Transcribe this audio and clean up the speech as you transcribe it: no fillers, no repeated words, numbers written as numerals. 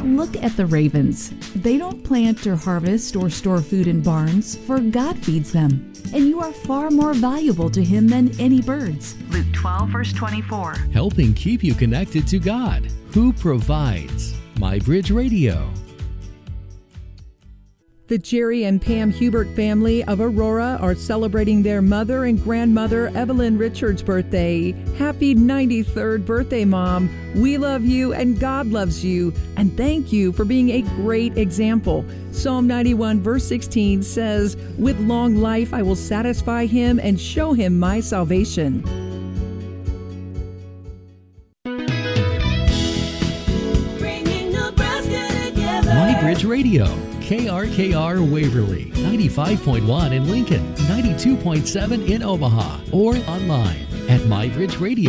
Look at the ravens. They don't plant or harvest or store food in barns, for God feeds them. And you are far more valuable to Him than any birds. Luke 12, verse 24. Helping keep you connected to God, who provides. MyBridge Radio. The Jerry and Pam Hubert family of Aurora are celebrating their mother and grandmother Evelyn Richards' birthday. Happy 93rd birthday, Mom. We love you and God loves you. And thank you for being a great example. Psalm 91 verse 16 says, "With long life I will satisfy him and show him my salvation." MyBridge Radio. KRKR Waverly, 95.1 in Lincoln, 92.7 in Omaha, or online at MyBridge Radio.